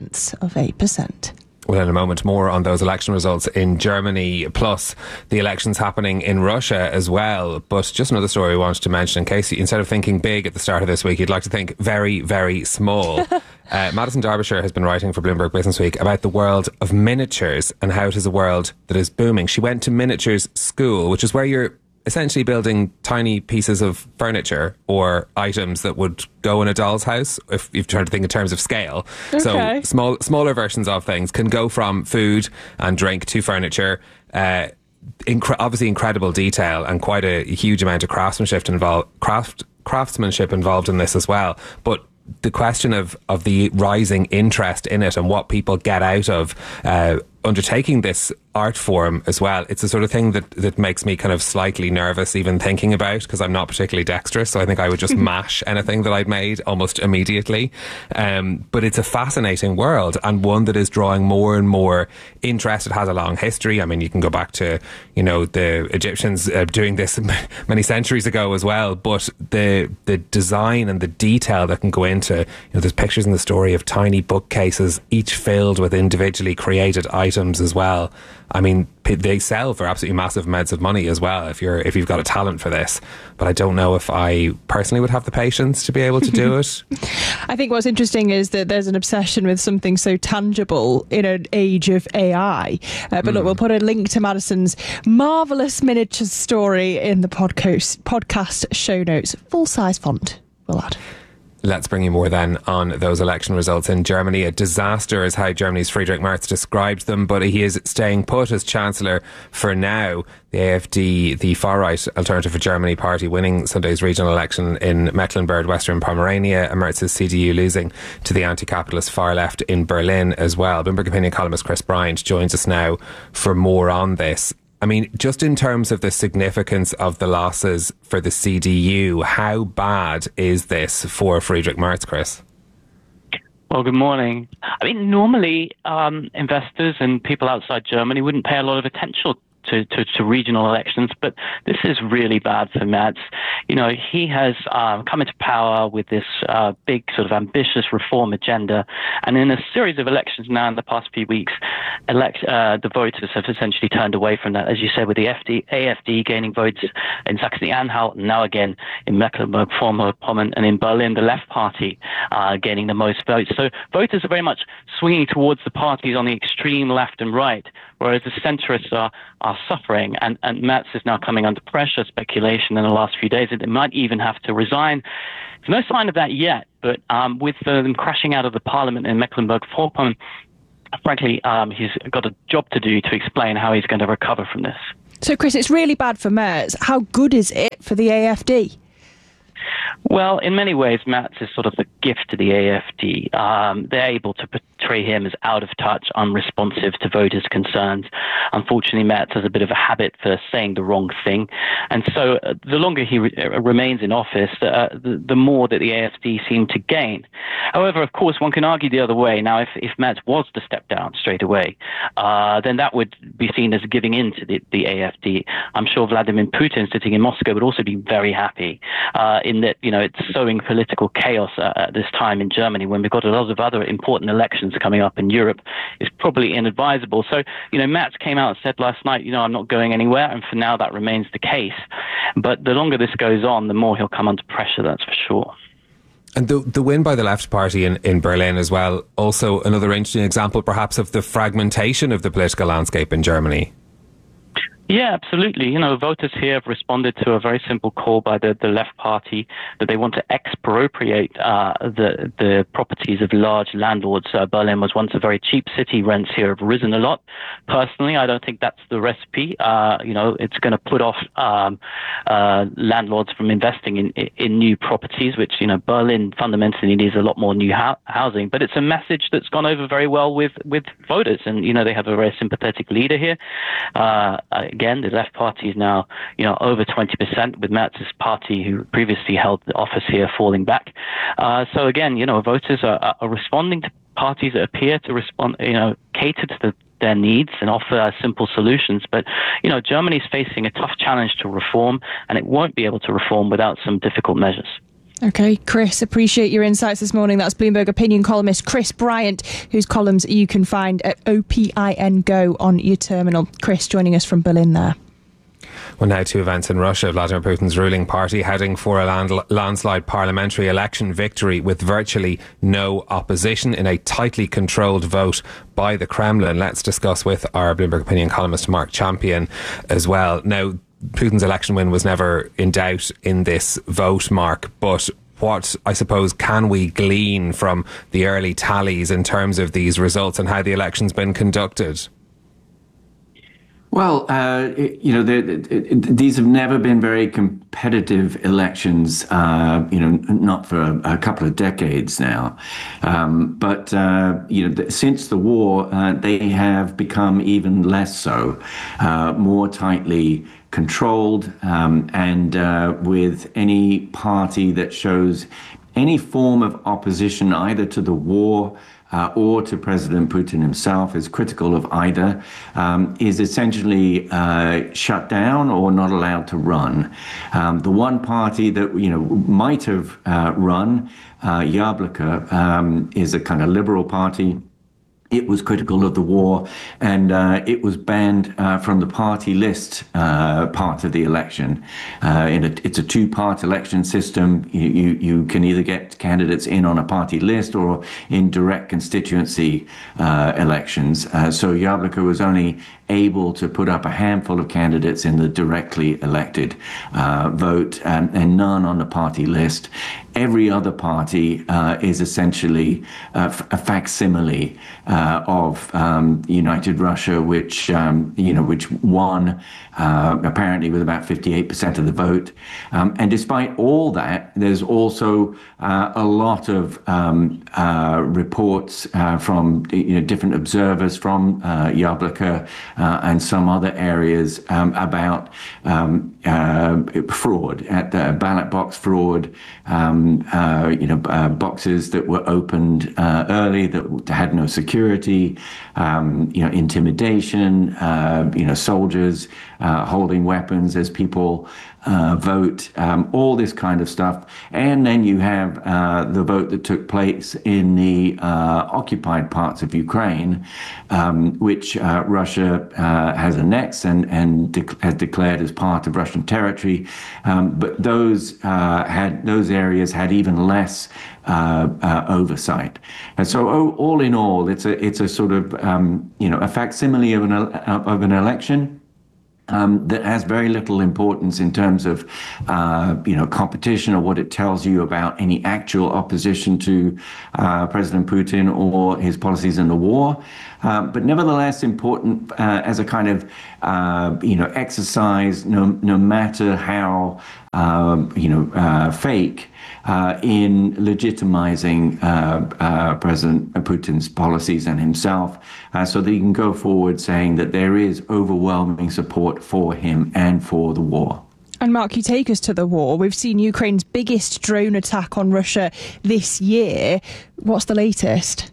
0.6%. Well, in a moment, more on those election results in Germany, plus the elections happening in Russia as well. But just another story we wanted to mention in case instead of thinking big at the start of this week, you'd like to think very, very small. Madison Derbyshire has been writing for Bloomberg Business Week about the world of miniatures and how it is a world that is booming. She went to miniatures school, which is where you're essentially building tiny pieces of furniture or items that would go in a doll's house, if you're trying to think in terms of scale. Okay. So smaller versions of things can go from food and drink to furniture. Obviously incredible detail and quite a huge amount of craftsmanship involved in this as well. But the question of the rising interest in it and what people get out of undertaking this art form as well, it's the sort of thing that makes me kind of slightly nervous even thinking about, because I'm not particularly dexterous, so I think I would just mash anything that I'd made almost immediately. But it's a fascinating world and one that is drawing more and more interest. It has a long history. I mean, you can go back to, the Egyptians doing this many centuries ago as well, but the design and the detail that can go into, there's pictures in the story of tiny bookcases, each filled with individually created items as well. I mean, they sell for absolutely massive amounts of money as well if you've got a talent for this. But I don't know if I personally would have the patience to be able to do it. I think what's interesting is that there's an obsession with something so tangible in an age of AI. But look, we'll put a link to Madison's marvellous miniatures story in the podcast show notes. Full-size font, we'll add. Let's bring you more then on those election results in Germany. A disaster is how Germany's Friedrich Merz described them, but he is staying put as Chancellor for now. The AfD, the far-right Alternative for Germany party, winning Sunday's regional election in Mecklenburg, Western Pomerania, and Merz's CDU losing to the anti-capitalist far-left in Berlin as well. Bloomberg opinion columnist Chris Bryant joins us now for more on this. I mean, just in terms of the significance of the losses for the CDU, how bad is this for Friedrich Merz, Chris? Well, good morning. I mean, normally investors and people outside Germany wouldn't pay a lot of attention to regional elections. But this is really bad for Merz. He has come into power with this big sort of ambitious reform agenda, and in a series of elections now in the past few weeks, the voters have essentially turned away from that, as you said, with the AfD gaining votes in Saxony-Anhalt, and now again in Mecklenburg-Vorpommern and in Berlin, the Left Party gaining the most votes. So voters are very much swinging towards the parties on the extreme left and right, whereas the centrists are suffering, and Merz is now coming under pressure, speculation in the last few days that it might even have to resign. There's no sign of that yet, but with them crashing out of the parliament in Mecklenburg-Vorpommern, frankly, he's got a job to do to explain how he's going to recover from this. So, Chris, it's really bad for Merz. How good is it for the AfD? Well, in many ways, Merz is sort of the gift to the AfD. They're able to portray him as out of touch, unresponsive to voters' concerns. Unfortunately, Merz has a bit of a habit for saying the wrong thing. And so the longer he remains in office, the more that the AfD seem to gain. However, of course, one can argue the other way. Now, if Merz was to step down straight away, then that would be seen as giving in to the AfD. I'm sure Vladimir Putin, sitting in Moscow, would also be very happy in that, it's sowing political chaos at this time in Germany when we've got a lot of other important elections coming up in Europe. Is probably inadvisable. So, Merz came out and said last night, I'm not going anywhere, and for now that remains the case. But the longer this goes on, the more he'll come under pressure, that's for sure. And the win by the Left Party in Berlin as well, also another interesting example perhaps of the fragmentation of the political landscape in Germany. Yeah, absolutely. Voters here have responded to a very simple call by the Left Party that they want to expropriate the properties of large landlords. Berlin was once a very cheap city. Rents here have risen a lot. Personally, I don't think that's the recipe. It's going to put off landlords from investing in new properties, which, Berlin fundamentally needs a lot more new housing. But it's a message that's gone over very well with voters. And, they have a very sympathetic leader here. Again, the Left Party is now, over 20%, with Merz's party, who previously held the office here, falling back. So again, voters are responding to parties that appear to respond, cater to their needs and offer simple solutions. But, Germany's facing a tough challenge to reform, and it won't be able to reform without some difficult measures. OK, Chris, appreciate your insights this morning. That's Bloomberg opinion columnist Chris Bryant, whose columns you can find at OPIN Go on your terminal. Chris joining us from Berlin there. Well, now to events in Russia. Vladimir Putin's ruling party heading for a landslide parliamentary election victory with virtually no opposition in a tightly controlled vote by the Kremlin. Let's discuss with our Bloomberg opinion columnist Mark Champion as well. Now, Putin's election win was never in doubt in this vote, Mark, but what, I suppose, can we glean from the early tallies in terms of these results and how the election's been conducted? Well, these have never been very competitive elections, not for a couple of decades now. But since the war, they have become even less so, more tightly controlled, and with any party that shows any form of opposition either to the war or to President Putin himself, is critical of either, is essentially shut down or not allowed to run. The one party that might have run, Yabloko, is a kind of liberal party. It was critical of the war, and it was banned from the party list part of the election. It's a two-part election system. You can either get candidates in on a party list or in direct constituency elections. So Yabloko was only able to put up a handful of candidates in the directly elected vote, and none on the party list. Every other party is essentially a facsimile of United Russia, which won apparently with about 58% of the vote. And despite all that, there's also a lot of reports from different observers from Yabloko and some other areas about fraud, at the ballot box fraud, boxes that were opened early that had no security, intimidation, soldiers holding weapons as people vote, all this kind of stuff. And then you have the vote that took place in the occupied parts of Ukraine, which Russia has annexed and has declared as part of Russian territory. But those areas had even less oversight. And so all in all, it's a sort of a facsimile of an election. That has very little importance in terms of, competition or what it tells you about any actual opposition to President Putin or his policies in the war. But nevertheless important as a kind of, exercise, no matter how, fake, in legitimizing President Putin's policies and himself, so that he can go forward saying that there is overwhelming support for him and for the war. And Mark, you take us to the war. We've seen Ukraine's biggest drone attack on Russia this year. What's the latest?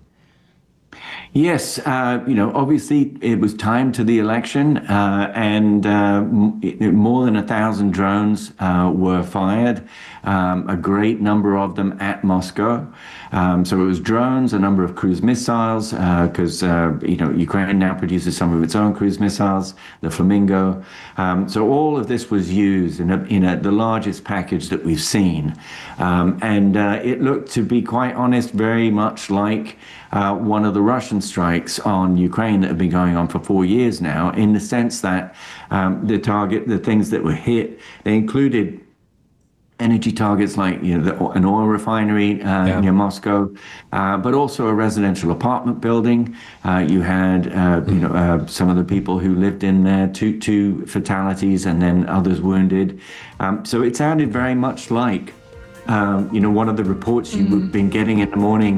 Yes, obviously it was timed to the election, and more than 1,000 drones were fired, a great number of them at Moscow. So it was drones, a number of cruise missiles, because Ukraine now produces some of its own cruise missiles, the Flamingo. So all of this was used in the largest package that we've seen, and it looked, to be quite honest, very much like one of the Russian strikes on Ukraine that have been going on for 4 years now, in the sense that the things that were hit, they included energy targets like an oil refinery near Moscow, but also a residential apartment building. You had some of the people who lived in there, two fatalities, and then others wounded. So it sounded very much like one of the reports you've been getting in the morning,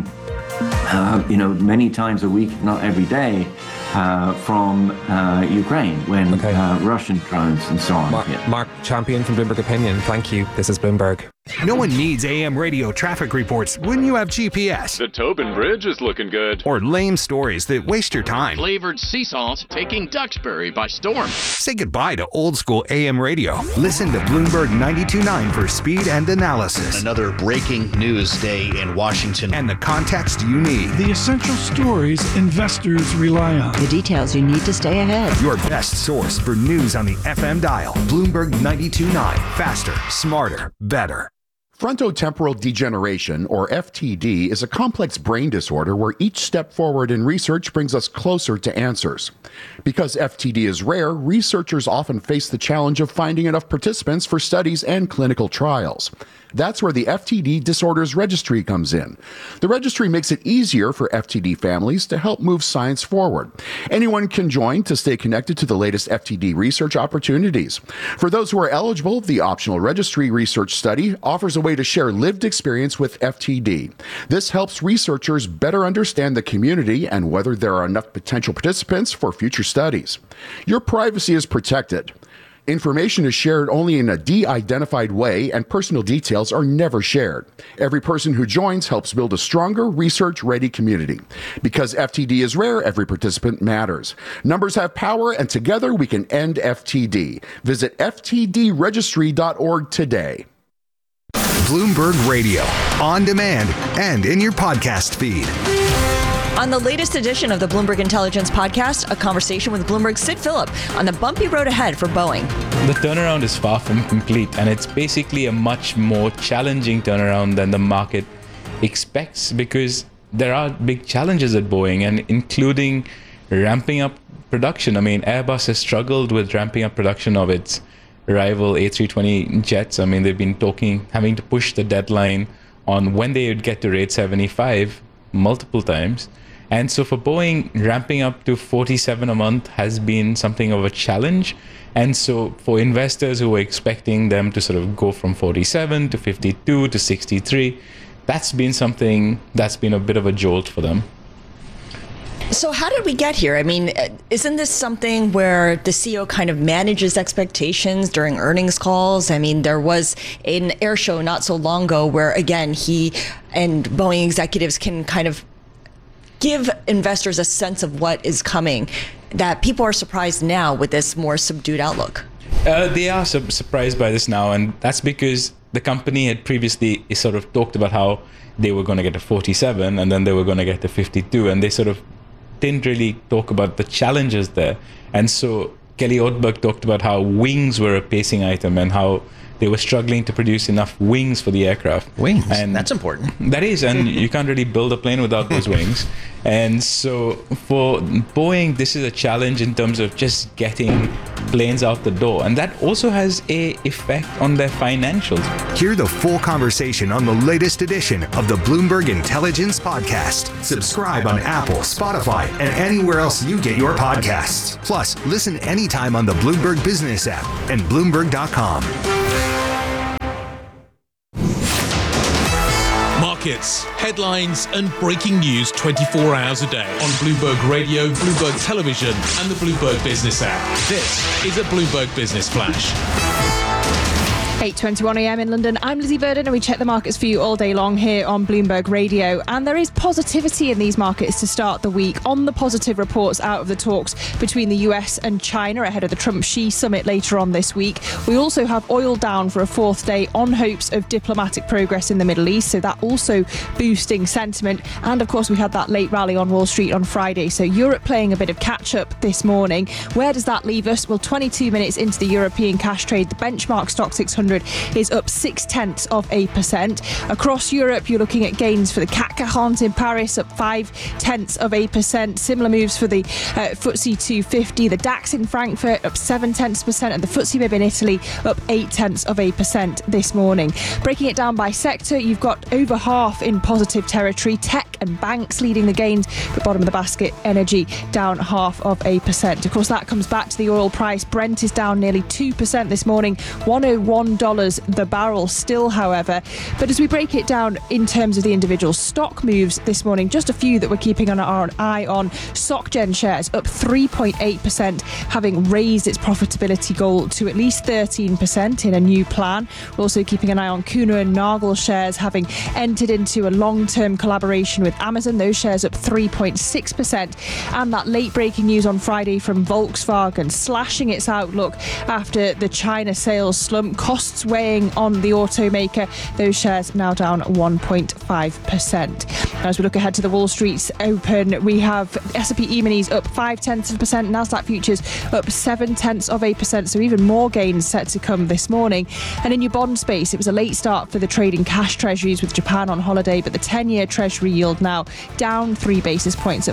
many times a week, not every day, from Ukraine when Russian drones and so on. Mark Champion from Bloomberg Opinion, thank you. This is Bloomberg. No one needs AM radio traffic reports when you have GPS. The Tobin Bridge is looking good. Or lame stories that waste your time. Flavored sea salt taking Duxbury by storm. Say goodbye to old school AM radio. Listen to Bloomberg 92.9 for speed and analysis. Another breaking news day in Washington. And the context you need. The essential stories investors rely on. The details you need to stay ahead. Your best source for news on the FM dial. Bloomberg 92.9. Faster, smarter, better. Frontotemporal degeneration, or FTD, is a complex brain disorder where each step forward in research brings us closer to answers. Because FTD is rare, researchers often face the challenge of finding enough participants for studies and clinical trials. That's where the FTD Disorders Registry comes in. The registry makes it easier for FTD families to help move science forward. Anyone can join to stay connected to the latest FTD research opportunities. For those who are eligible, the optional registry research study offers a way to share lived experience with FTD. This helps researchers better understand the community and whether there are enough potential participants for future studies. Your privacy is protected. Information is shared only in a de-identified way, and personal details are never shared. Every person who joins helps build a stronger, research-ready community. Because FTD is rare, every participant matters. Numbers have power, and together we can end FTD. Visit ftdregistry.org today. Bloomberg Radio, on demand and in your podcast feed. On the latest edition of the Bloomberg Intelligence Podcast, a conversation with Bloomberg's Sid Phillip on the bumpy road ahead for Boeing. The turnaround is far from complete, and it's basically a much more challenging turnaround than the market expects, because there are big challenges at Boeing, and including ramping up production. I mean, Airbus has struggled with ramping up production of its rival A320 jets. I mean, they've been having to push the deadline on when they would get to rate 75 multiple times. And so for Boeing, ramping up to 47 a month has been something of a challenge. And so for investors who were expecting them to sort of go from 47 to 52 to 63, that's been something that's been a bit of a jolt for them. So how did we get here? I mean, isn't this something where the CEO kind of manages expectations during earnings calls? I mean, there was an air show not so long ago where, again, he and Boeing executives can kind of give investors a sense of what is coming, that people are surprised now with this more subdued outlook. They are surprised by this now, and that's because the company had previously sort of talked about how they were going to get a 47 and then they were going to get a 52, and they sort of didn't really talk about the challenges there. And so Kelly Ortberg talked about how wings were a pacing item and how they were struggling to produce enough wings for the aircraft. Wings, and that's important. That is, and you can't really build a plane without those wings. And so for Boeing, this is a challenge in terms of just getting planes out the door. And that also has an effect on their financials. Hear the full conversation on the latest edition of the Bloomberg Intelligence Podcast. Subscribe on Apple, Spotify, and anywhere else you get your podcasts. Plus, listen anytime on the Bloomberg Business app and Bloomberg.com. Markets, headlines, and breaking news 24 hours a day on Bloomberg Radio, Bloomberg Television, and the Bloomberg Business app. This is a Bloomberg Business Flash. 8:21 a.m. in London. I'm Lizzie Burden, and we check the markets for you all day long here on Bloomberg Radio. And there is positivity in these markets to start the week on the positive reports out of the talks between the US and China ahead of the Trump-Xi summit later on this week. We also have oil down for a fourth day on hopes of diplomatic progress in the Middle East, so that also boosting sentiment. And of course, we had that late rally on Wall Street on Friday, so Europe playing a bit of catch-up this morning. Where does that leave us? Well, 22 minutes into the European cash trade, the benchmark stock 600 is up 0.6%. Across Europe, you're looking at gains for the CAC 40 in Paris, up 0.5%. Similar moves for the FTSE 250. The DAX in Frankfurt up 0.7%, and the FTSE MIB in Italy up 0.8% this morning. Breaking it down by sector, you've got over half in positive territory. Tech and banks leading the gains. The bottom of the basket, energy down 0.5%. Of course, that comes back to the oil price. Brent is down nearly 2% this morning, $101 the barrel still, however. But as we break it down in terms of the individual stock moves this morning, just a few that we're keeping an eye on. SocGen shares up 3.8%, having raised its profitability goal to at least 13% in a new plan. We're also keeping an eye on Kuehne + Nagel shares, having entered into a long-term collaboration with Amazon. Those shares up 3.6%. And that late breaking news on Friday from Volkswagen, slashing its outlook after the China sales slump. Costs weighing on the automaker. Those shares now down 1.5%. As we look ahead to the Wall Street's open, we have S&P E-minis up 0.5%, Nasdaq futures up 0.7%, so even more gains set to come this morning. And in your bond space, it was a late start for the trade in cash treasuries with Japan on holiday, but the 10-year treasury yield now down 3 basis points at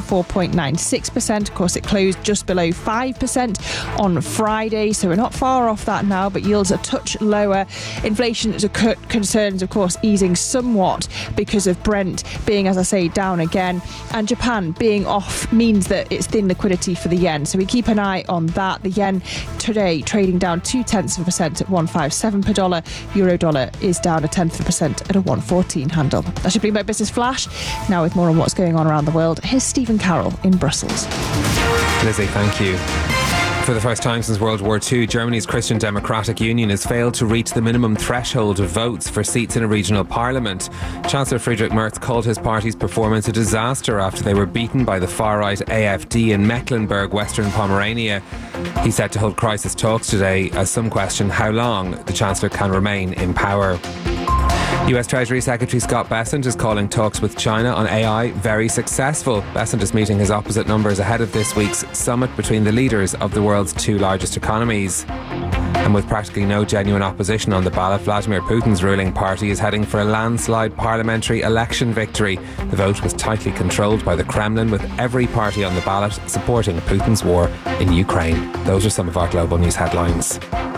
4.96%. Of course, it closed just below 5% on Friday, so we're not far off that now, but yields a touch lower. Inflation concerns, of course, easing somewhat because of Brent being, as I say, down again. And Japan being off means that it's thin liquidity for the yen. So we keep an eye on that. The yen today trading down 0.2% at 157 per dollar. Euro dollar is down 0.1% at a 114 handle. That's your Bloomberg Business Flash. Now with more on what's going on around the world, here's Stephen Carroll in Brussels. Lizzie, thank you. For the first time since World War II, Germany's Christian Democratic Union has failed to reach the minimum threshold of votes for seats in a regional parliament. Chancellor Friedrich Merz called his party's performance a disaster after they were beaten by the far-right AfD in Mecklenburg, Western Pomerania. He's set to hold crisis talks today as some question how long the Chancellor can remain in power. US Treasury Secretary Scott Bessent is calling talks with China on AI very successful. Bessent is meeting his opposite numbers ahead of this week's summit between the leaders of the world's two largest economies. And with practically no genuine opposition on the ballot, Vladimir Putin's ruling party is heading for a landslide parliamentary election victory. The vote was tightly controlled by the Kremlin, with every party on the ballot supporting Putin's war in Ukraine. Those are some of our global news headlines.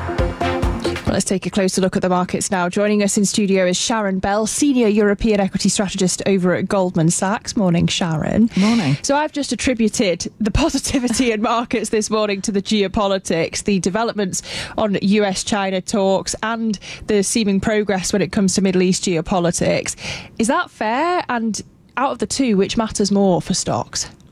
Well, let's take a closer look at the markets now. Joining us in studio is Sharon Bell, Senior European Equity Strategist over at Goldman Sachs. Morning, Sharon. Morning. So I've just attributed the positivity in markets this morning to the geopolitics, the developments on US-China talks and the seeming progress when it comes to Middle East geopolitics. Is that fair? And out of the two, which matters more for stocks?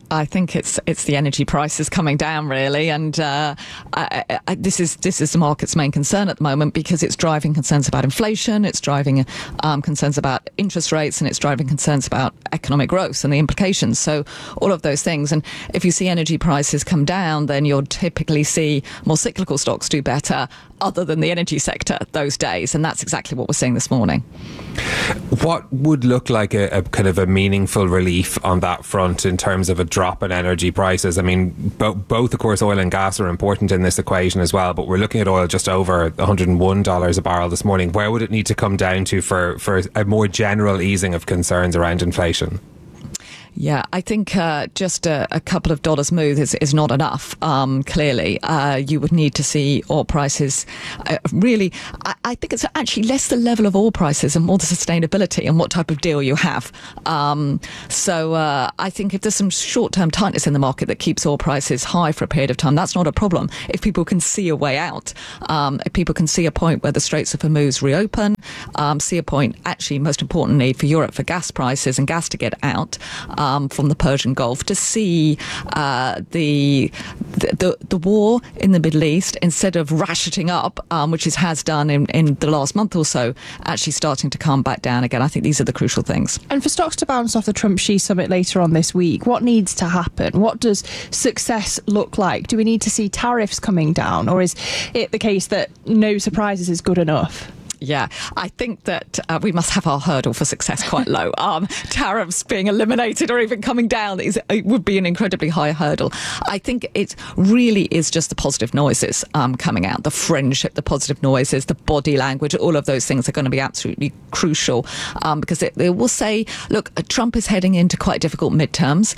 I think it's the energy prices coming down, really, and this is the market's main concern at the moment, because it's driving concerns about inflation, it's driving concerns about interest rates, and it's driving concerns about economic growth and the implications. So all of those things, and if you see energy prices come down, then you'll typically see more cyclical stocks do better, other than the energy sector those days, and that's exactly what we're seeing this morning. What would look like a kind of a meaningful relief on that front in terms of a drop in energy prices? I mean, both of course oil and gas are important in this equation as well, but we're looking at oil just over $101 a barrel this morning. Where would it need to come down to for a more general easing of concerns around inflation? Yeah, I think just a couple of dollars move is not enough. Clearly, you would need to see oil prices really. I think it's actually less the level of oil prices and more the sustainability and what type of deal you have. So I think if there's some short-term tightness in the market that keeps oil prices high for a period of time, that's not a problem. If people can see a way out, if people can see a point where the Straits of Hormuz reopen, see a point, actually, most importantly for Europe, for gas prices and gas to get out from the Persian Gulf, to see the war in the Middle East, instead of ratcheting up, which it has done in the last month or so, actually starting to calm back down again. I think these are the crucial things. And for stocks to bounce off the Trump-Xi summit later on this week, what needs to happen? What does success look like? Do we need to see tariffs coming down, or is it the case that no surprises is good enough? Yeah, I think that we must have our hurdle for success quite low. Tariffs being eliminated or even coming down it would be an incredibly high hurdle. I think it really is just the positive noises coming out, the friendship, the positive noises, the body language, all of those things are going to be absolutely crucial, because it will say, look, Trump is heading into quite difficult midterms.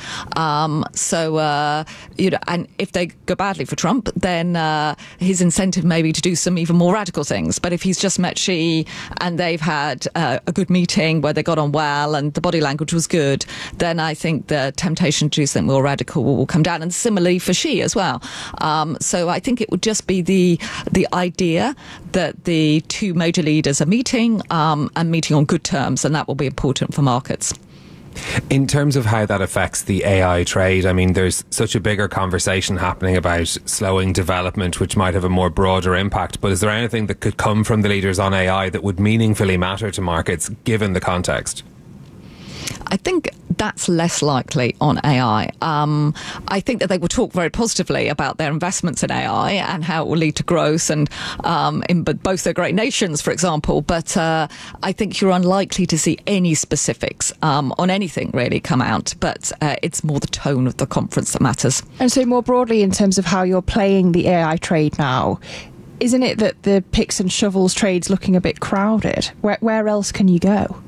And if they go badly for Trump, then his incentive may be to do some even more radical things. But if he's just met Xi and they've had a good meeting where they got on well and the body language was good, then I think the temptation to do something more radical will come down. And similarly for Xi as well. So I think it would just be the idea that the two major leaders are meeting and meeting on good terms, and that will be important for markets. In terms of how that affects the AI trade, I mean, there's such a bigger conversation happening about slowing development, which might have a more broader impact. But is there anything that could come from the leaders on AI that would meaningfully matter to markets, given the context? I think that's less likely on AI. I think that they will talk very positively about their investments in AI and how it will lead to growth, and in both their great nations, for example. But I think you're unlikely to see any specifics on anything really come out. But it's more the tone of the conference that matters. And so more broadly, in terms of how you're playing the AI trade now, isn't it that the picks and shovels trade's looking a bit crowded? Where else can you go?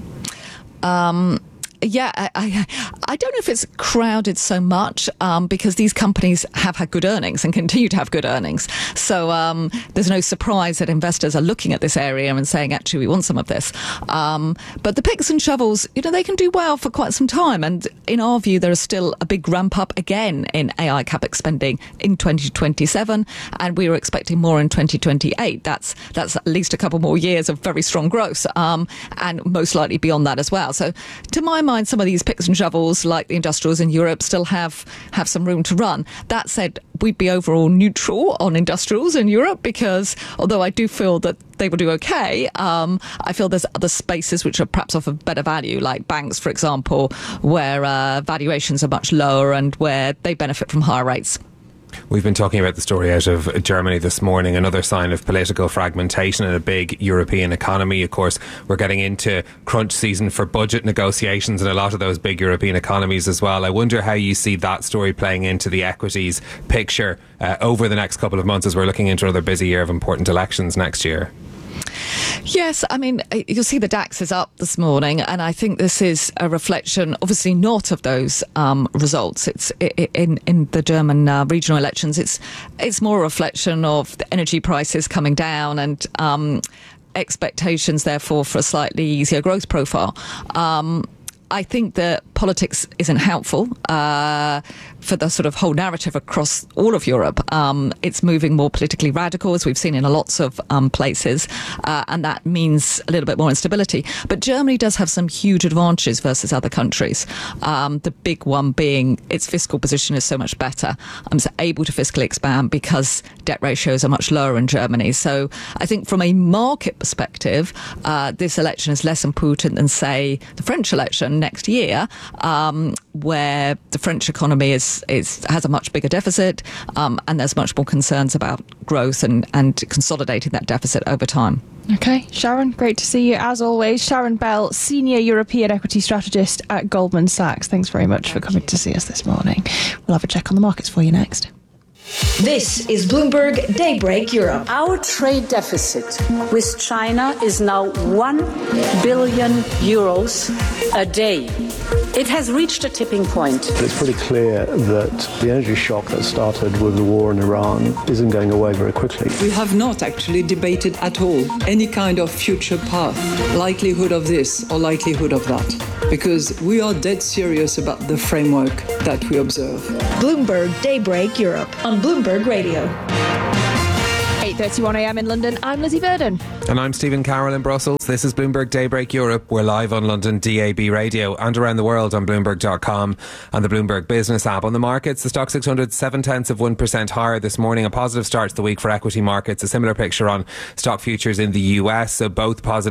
Yeah, I don't know if it's crowded so much because these companies have had good earnings and continue to have good earnings. So there's no surprise that investors are looking at this area and saying, actually, we want some of this. But the picks and shovels, they can do well for quite some time. And in our view, there is still a big ramp up again in AI CapEx spending in 2027. And we were expecting more in 2028. That's at least a couple more years of very strong growth, and most likely beyond that as well. So to my mind, some of these picks and shovels, like the industrials in Europe, still have some room to run. That said, we'd be overall neutral on industrials in Europe, because although I do feel that they will do okay, I feel there's other spaces which are perhaps offer better value, like banks, for example, where valuations are much lower and where they benefit from higher rates. We've been talking about the story out of Germany this morning, another sign of political fragmentation in a big European economy. Of course, we're getting into crunch season for budget negotiations in a lot of those big European economies as well. I wonder how you see that story playing into the equities picture over the next couple of months as we're looking into another busy year of important elections next year. Yes, I mean, you'll see the DAX is up this morning, and I think this is a reflection, obviously not of those results. It's in the German regional elections. It's more a reflection of the energy prices coming down and expectations, therefore, for a slightly easier growth profile. I think that politics isn't helpful for the sort of whole narrative across all of Europe. It's moving more politically radical, as we've seen in lots of places, and that means a little bit more instability. But Germany does have some huge advantages versus other countries. The big one being its fiscal position is so much better. It's able to fiscally expand because debt ratios are much lower in Germany. So I think from a market perspective, this election is less important than, say, the French election next year, where the French economy has a much bigger deficit, and there's much more concerns about growth and consolidating that deficit over time. Okay, Sharon, great to see you as always. Sharon Bell, Senior European Equity Strategist at Goldman Sachs. Thanks very much for coming to see us this morning. We'll have a check on the markets for you next. This is Bloomberg Daybreak Europe. Our trade deficit with China is now 1 billion euros a day. It has reached a tipping point. It's pretty clear that the energy shock that started with the war in Iran isn't going away very quickly. We have not actually debated at all any kind of future path, likelihood of this or likelihood of that, because we are dead serious about the framework that we observe. Bloomberg Daybreak Europe on Bloomberg Radio. 8:31am in London. I'm Lizzie Burden. And I'm Stephen Carroll in Brussels. This is Bloomberg Daybreak Europe. We're live on London DAB radio and around the world on Bloomberg.com and the Bloomberg Business app. On the markets, the Stock 600 0.7% higher this morning. A positive start to the week for equity markets. A similar picture on stock futures in the US. So both positive